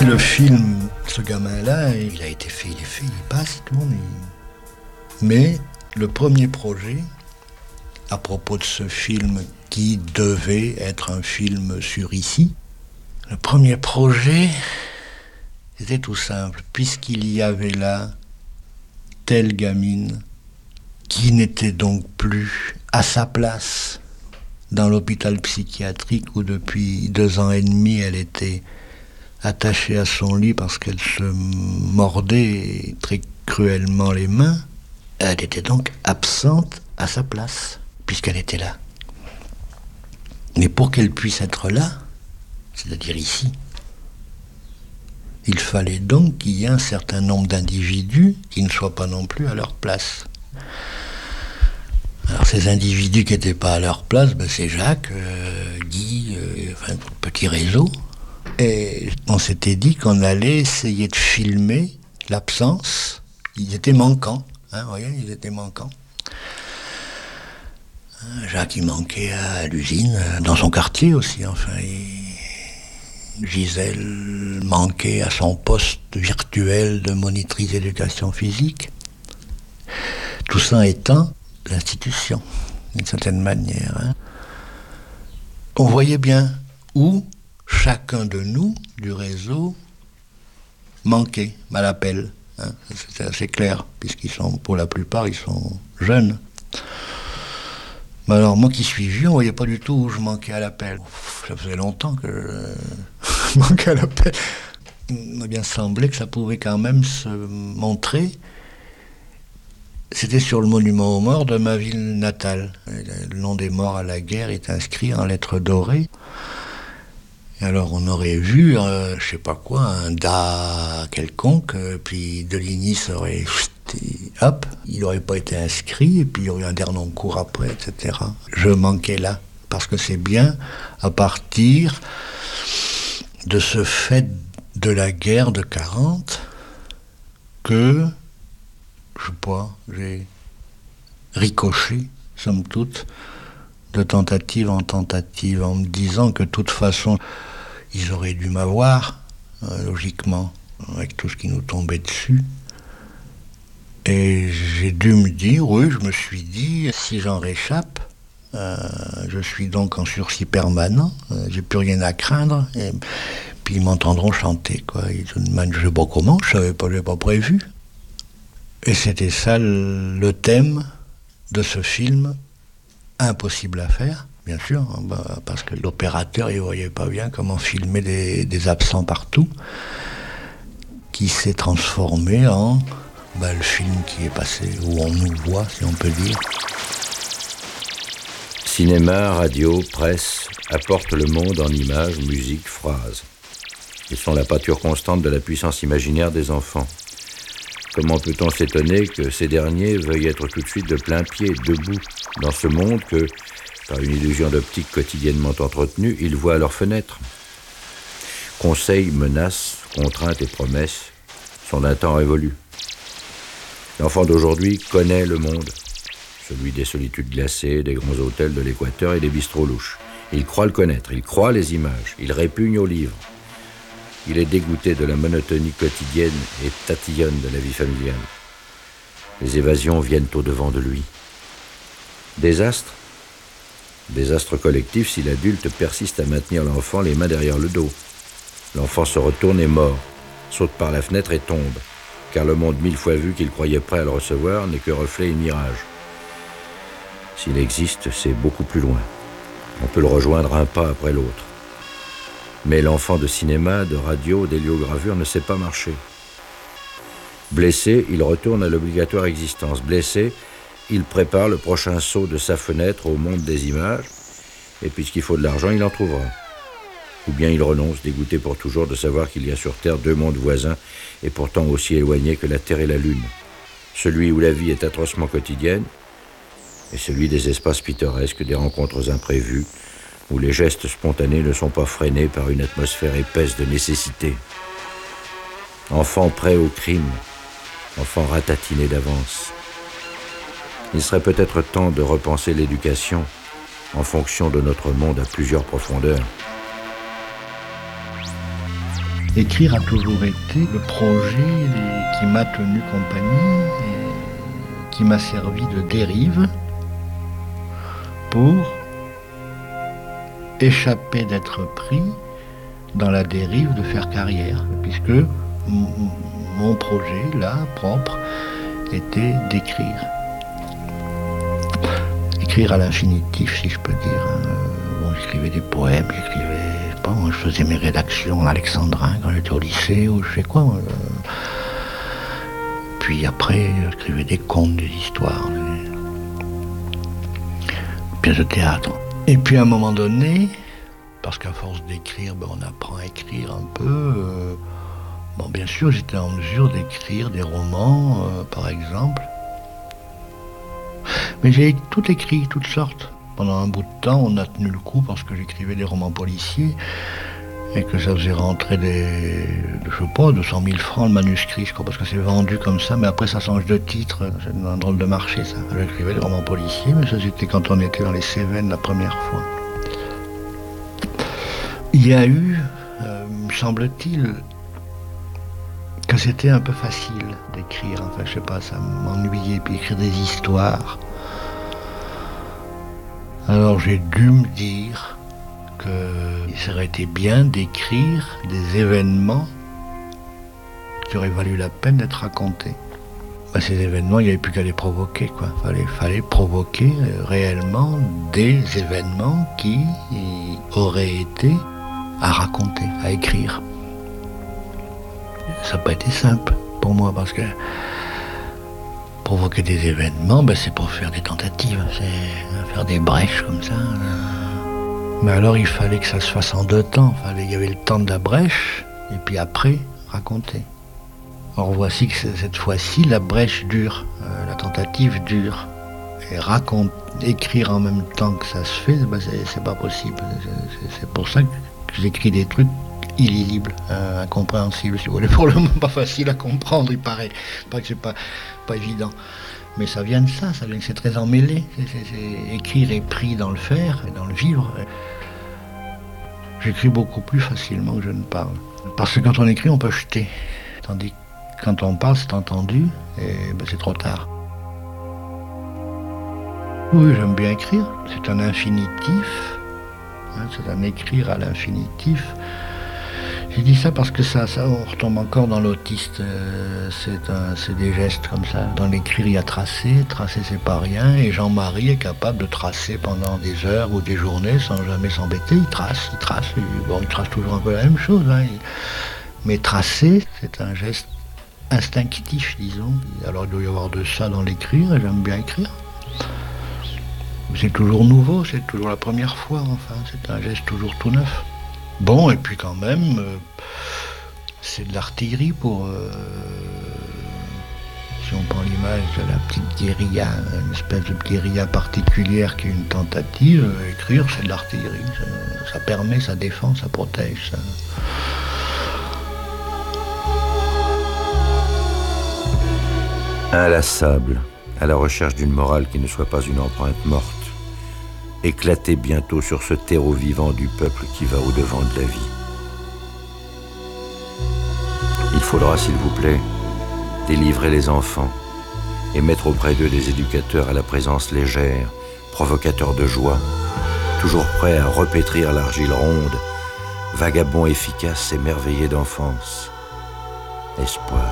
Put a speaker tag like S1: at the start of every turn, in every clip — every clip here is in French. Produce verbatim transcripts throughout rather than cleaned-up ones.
S1: Le film, ce gamin-là, il a été fait, il est fait, il passe, il tourne. Il... Mais le premier projet, à propos de ce film qui devait être un film sur ici, le premier projet, c'était tout simple, puisqu'il y avait là telle gamine qui n'était donc plus à sa place dans l'hôpital psychiatrique où depuis deux ans et demi elle était attachée à son lit parce qu'elle se mordait très cruellement les mains. Elle était donc absente à sa place, puisqu'elle était là. Mais pour qu'elle puisse être là, c'est-à-dire ici, il fallait donc qu'il y ait un certain nombre d'individus qui ne soient pas non plus à leur place. Alors ces individus qui n'étaient pas à leur place, ben c'est Jacques, euh, Guy, euh, enfin, petit réseau. Et on s'était dit qu'on allait essayer de filmer l'absence. Ils étaient manquants, hein, vous voyez, ils étaient manquants. Jacques, il manquait à l'usine, dans son quartier aussi, enfin. Il... Gisèle manquait à son poste virtuel de monitrice d'éducation physique. Tout ça étant l'institution, d'une certaine manière. Hein. On voyait bien où chacun de nous, du réseau, manquait à l'appel. Hein. C'est assez clair, puisqu'ils sont, pour la plupart, ils sont jeunes. Mais alors, moi qui suis vieux, on ne voyait pas du tout où je manquais à l'appel. Ça faisait longtemps que je manquais à l'appel. Il m'a bien semblé que ça pouvait quand même se montrer. C'était sur le monument aux morts de ma ville natale. Le nom des morts à la guerre est inscrit en lettres dorées. Et alors on aurait vu, euh, je sais pas quoi, un da quelconque, euh, puis Deligny aurait, hop, il n'aurait pas été inscrit, et puis il y aurait un Dernoncourt après, et cetera. Je manquais là, parce que c'est bien à partir de ce fait de la guerre de quarante que, je sais pas, j'ai ricoché, somme toute, de tentative en tentative, en me disant que de toute façon, ils auraient dû m'avoir, euh, logiquement, avec tout ce qui nous tombait dessus. Et j'ai dû me dire, oui, je me suis dit, si j'en réchappe, euh, je suis donc en sursis permanent, euh, j'ai plus rien à craindre, et puis ils m'entendront chanter, quoi. Ils se demandent, je sais pas comment, je savais pas, j'avais pas prévu. Et c'était ça le, le thème de ce film, impossible à faire. Bien sûr, bah, parce que l'opérateur, il ne voyait pas bien comment filmer des, des absents partout, qui s'est transformé en bah, le film qui est passé, où on nous voit, si on peut dire.
S2: Cinéma, radio, presse apportent le monde en images, musique, phrases. Ils sont la pâture constante de la puissance imaginaire des enfants. Comment peut-on s'étonner que ces derniers veuillent être tout de suite de plein pied, debout, dans ce monde que, par une illusion d'optique quotidiennement entretenue, ils voient à leurs fenêtres. Conseils, menaces, contraintes et promesses sont d'un temps révolu. L'enfant d'aujourd'hui connaît le monde, celui des solitudes glacées, des grands hôtels de l'Équateur et des bistrots louches. Il croit le connaître, il croit les images, il répugne aux livres. Il est dégoûté de la monotonie quotidienne et tatillonne de la vie familiale. Les évasions viennent au-devant de lui. Désastre Désastre collectif si l'adulte persiste à maintenir l'enfant les mains derrière le dos. L'enfant se retourne et mord, saute par la fenêtre et tombe, car le monde mille fois vu qu'il croyait prêt à le recevoir n'est que reflet et mirage. S'il existe, c'est beaucoup plus loin. On peut le rejoindre un pas après l'autre. Mais l'enfant de cinéma, de radio, d'héliogravure ne sait pas marcher. Blessé, il retourne à l'obligatoire existence. Blessé, il prépare le prochain saut de sa fenêtre au monde des images, et puisqu'il faut de l'argent, il en trouvera. Ou bien il renonce, dégoûté pour toujours de savoir qu'il y a sur Terre deux mondes voisins, et pourtant aussi éloignés que la Terre et la Lune. Celui où la vie est atrocement quotidienne, et celui des espaces pittoresques, des rencontres imprévues, où les gestes spontanés ne sont pas freinés par une atmosphère épaisse de nécessité. Enfant prêt au crime, enfant ratatiné d'avance. Il serait peut-être temps de repenser l'éducation en fonction de notre monde à plusieurs profondeurs.
S1: Écrire a toujours été le projet qui m'a tenu compagnie et qui m'a servi de dérive pour échapper d'être pris dans la dérive de faire carrière, puisque m- mon projet, là, propre, était d'écrire. Écrire à l'infinitif, si je peux dire. Bon, j'écrivais des poèmes, j'écrivais, je sais pas, je faisais mes rédactions en alexandrin quand j'étais au lycée, ou je sais quoi. Puis après, j'écrivais des contes, des histoires, des pièces de théâtre. Et puis à un moment donné, parce qu'à force d'écrire, ben, on apprend à écrire un peu. Euh, bon, bien sûr, j'étais en mesure d'écrire des romans, euh, par exemple. Mais j'ai tout écrit, toutes sortes. Pendant un bout de temps, on a tenu le coup parce que j'écrivais des romans policiers et que ça faisait rentrer des, je sais pas, deux cent mille francs le manuscrit, je crois, parce que c'est vendu comme ça, mais après ça change de titre. C'est un drôle de marché, ça. J'écrivais des romans policiers, mais ça c'était quand on était dans les Cévennes la première fois. Il y a eu, euh, me semble-t-il, que c'était un peu facile d'écrire. Enfin, je sais pas, ça m'ennuyait, puis écrire des histoires. Alors j'ai dû me dire qu'il serait été bien d'écrire des événements qui auraient valu la peine d'être racontés. Ben, ces événements, il n'y avait plus qu'à les provoquer, quoi. Fallait, fallait provoquer euh, réellement des événements qui auraient été à raconter, à écrire. Ça n'a pas été simple pour moi parce que provoquer des événements, ben, c'est pour faire des tentatives, c'est faire des brèches comme ça. Mais alors il fallait que ça se fasse en deux temps. Fallait, il y avait le temps de la brèche et puis après raconter. Or voici que cette fois-ci la brèche dure, euh, la tentative dure. Et raconter, écrire en même temps que ça se fait, ben, c'est, c'est pas possible. C'est, c'est pour ça que j'écris des trucs illisibles, euh, incompréhensibles, si vous voulez. Pour le moment, pas facile à comprendre, il paraît. Pas que c'est pas, pas évident. Mais ça vient de ça, ça vient que c'est très emmêlé. C'est, c'est, c'est écrire est pris dans le faire et dans le vivre. J'écris beaucoup plus facilement que je ne parle. Parce que quand on écrit, on peut jeter. Tandis que quand on parle, c'est entendu et ben, c'est trop tard. Oui, j'aime bien écrire. C'est un infinitif. Hein, c'est un écrire à l'infinitif. J'ai dit ça parce que ça, ça on retombe encore dans l'autiste. Euh, c'est, un, c'est des gestes comme ça. Dans l'écrire, il y a tracer. Tracer, c'est pas rien. Et Jean-Marie est capable de tracer pendant des heures ou des journées sans jamais s'embêter. Il trace, il trace. Il, bon, il trace toujours un peu la même chose. Hein. Il, mais tracer, c'est un geste instinctif, disons. Alors il doit y avoir de ça dans l'écrire, et j'aime bien écrire. C'est toujours nouveau, c'est toujours la première fois, enfin. C'est un geste toujours tout neuf. Bon, et puis quand même, euh, c'est de l'artillerie pour... Euh, si on prend l'image de la petite guérilla, une espèce de guérilla particulière qui est une tentative, euh, écrire, c'est de l'artillerie. Ça, ça permet, ça défend, ça protège. Ça...
S2: Inlassable, à la recherche d'une morale qui ne soit pas une empreinte morte, éclater bientôt sur ce terreau vivant du peuple qui va au-devant de la vie. Il faudra, s'il vous plaît, délivrer les enfants et mettre auprès d'eux des éducateurs à la présence légère, provocateurs de joie, toujours prêts à repétrir l'argile ronde, vagabonds efficaces émerveillés d'enfance. Espoir.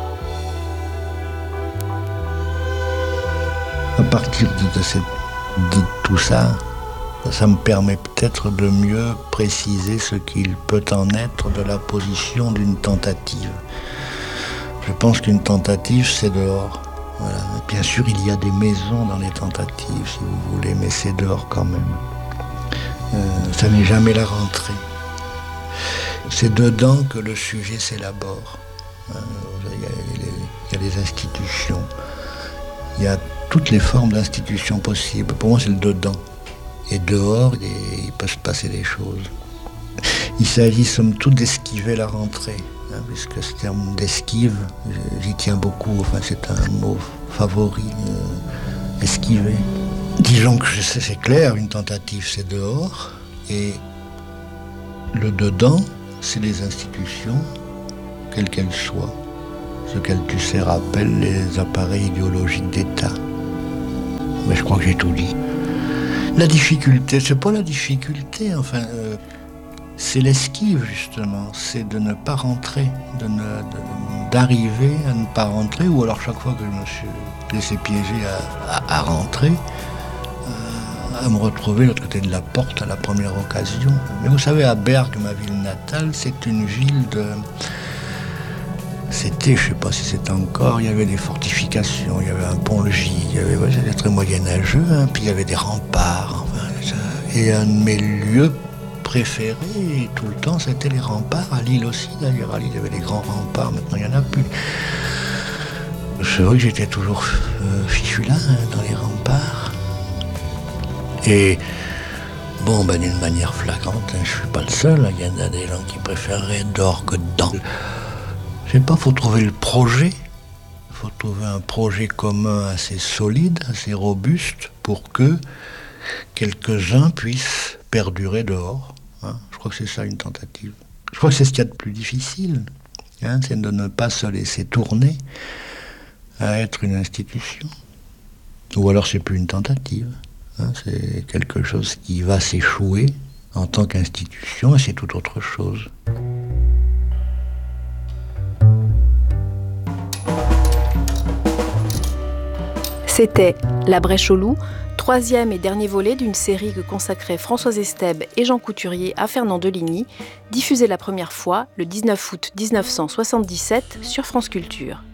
S1: À partir de, de, cette, de tout ça, ça me permet peut-être de mieux préciser ce qu'il peut en être de la position d'une tentative. Je pense qu'une tentative, c'est dehors. Voilà. Bien sûr, il y a des maisons dans les tentatives, si vous voulez, mais c'est dehors quand même. Euh, ça n'est jamais la rentrée. C'est dedans que le sujet s'élabore. Euh, il y a, il y a des institutions. Il y a toutes les formes d'institutions possibles. Pour moi, c'est le dedans. Et dehors, il peut se passer des choses. Il s'agit, somme toute, d'esquiver la rentrée. Hein, puisque ce terme d'esquive, j'y tiens beaucoup. Enfin, c'est un mot favori. Euh, esquiver. Disons que je sais, c'est clair, une tentative, c'est dehors. Et le dedans, c'est les institutions, quelles qu'elles soient. Ce qu'Althusser appelle les appareils idéologiques d'État. Mais je crois que j'ai tout dit. La difficulté, c'est pas la difficulté, enfin, euh, c'est l'esquive justement, c'est de ne pas rentrer, de ne, de, d'arriver à ne pas rentrer, ou alors chaque fois que je me suis laissé piéger à, à, à rentrer, euh, à me retrouver de l'autre côté de la porte à la première occasion. Mais vous savez, à Bergues, ma ville natale, c'est une ville de... C'était, je ne sais pas si c'est encore, il y avait des fortifications, il y avait un pont-logis, il y avait, ouais, c'était très moyenâgeux, hein, puis il y avait des remparts. Enfin, et un de mes lieux préférés, tout le temps, c'était les remparts, à Lille aussi d'ailleurs. À Lille, il y avait des grands remparts, maintenant il n'y en a plus. C'est vrai que j'étais toujours euh, fichu là, hein, dans les remparts. Et bon, ben, d'une manière flagrante, hein, je ne suis pas le seul, il y en a des gens qui préféreraient dehors que dedans. Je sais pas, il faut trouver le projet, il faut trouver un projet commun assez solide, assez robuste, pour que quelques-uns puissent perdurer dehors. Hein. Je crois que c'est ça une tentative. Je crois que c'est ce qu'il y a de plus difficile, hein, c'est de ne pas se laisser tourner à être une institution. Ou alors c'est plus une tentative, hein, c'est quelque chose qui va s'échouer en tant qu'institution, et c'est tout autre chose.
S3: C'était La Brèche au loup, troisième et dernier volet d'une série que consacraient Françoise Estèbe et Jean Couturier à Fernand Deligny, diffusée la première fois le dix-neuf août mille neuf cent soixante-dix-sept sur France Culture.